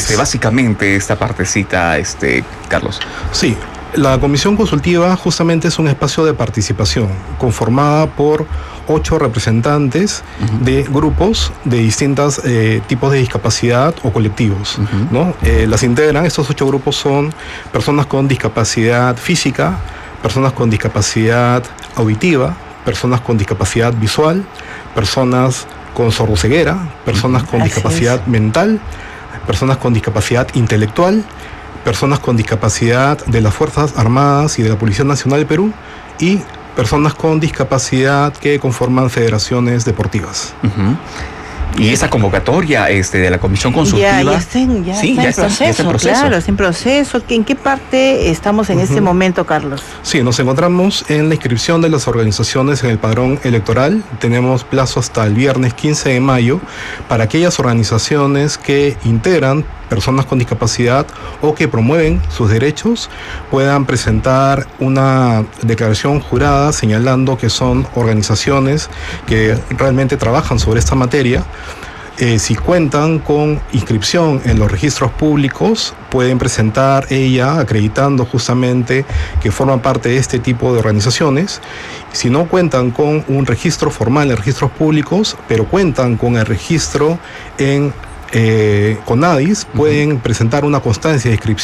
básicamente esta partecita, Carlos. Sí, la comisión consultiva justamente es un espacio de participación conformada por 8 representantes de grupos de distintos tipos de discapacidad o colectivos, ¿no? Las integran, estos 8 grupos son personas con discapacidad física, personas con discapacidad auditiva, personas con discapacidad visual, personas con sordoceguera, personas con discapacidad mental, personas con discapacidad intelectual, personas con discapacidad de las Fuerzas Armadas y de la Policía Nacional del Perú y personas con discapacidad que conforman federaciones deportivas. Y esa convocatoria de la comisión consultiva ya está en proceso, claro, está en proceso. ¿En qué parte estamos en este momento, Carlos? Sí, nos encontramos en la inscripción de las organizaciones en el padrón electoral. Tenemos plazo hasta el viernes 15 de mayo para aquellas organizaciones que integran personas con discapacidad o que promueven sus derechos puedan presentar una declaración jurada señalando que son organizaciones que realmente trabajan sobre esta materia. Si cuentan con inscripción en los registros públicos, pueden presentar ella acreditando justamente que forman parte de este tipo de organizaciones. Si no cuentan con un registro formal en registros públicos, pero cuentan con el registro en CONADIS, pueden presentar una constancia de inscripción